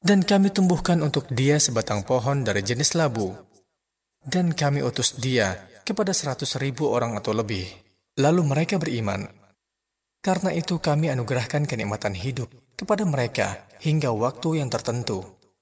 Dan kami tumbuhkan untuk dia sebatang pohon dari jenis labu. Dan kami utus dia kepada 100.000 orang atau lebih. Lalu mereka beriman. Karena itu kami anugerahkan kenikmatan hidup kepada mereka hingga waktu yang tertentu.